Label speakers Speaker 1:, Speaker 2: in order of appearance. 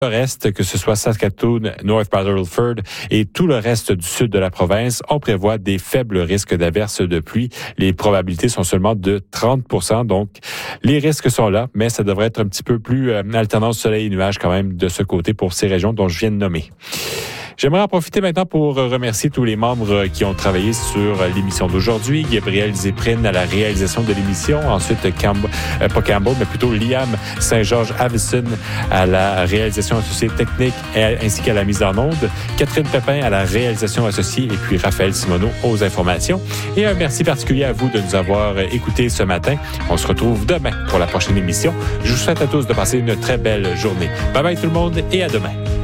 Speaker 1: le reste, que ce soit Saskatoon, North Battleford et tout le reste du sud de la province, on prévoit des faibles risques d'averses de pluie. Les probabilités sont seulement de 30%, donc les risques sont là, mais ça devrait être un petit peu plus alternance soleil et nuages quand même de ce côté pour ces régions dont je viens de nommer. J'aimerais en profiter maintenant pour remercier tous les membres qui ont travaillé sur l'émission d'aujourd'hui. Gabriel Zéprine à la réalisation de l'émission. Ensuite, pas Campbell, mais plutôt Liam Saint-Georges-Avison à la réalisation associée technique ainsi qu'à la mise en onde. Catherine Pépin à la réalisation associée et puis Raphaël Simoneau aux informations. Et un merci particulier à vous de nous avoir écoutés ce matin. On se retrouve demain pour la prochaine émission. Je vous souhaite à tous de passer une très belle journée. Bye bye tout le monde et à demain.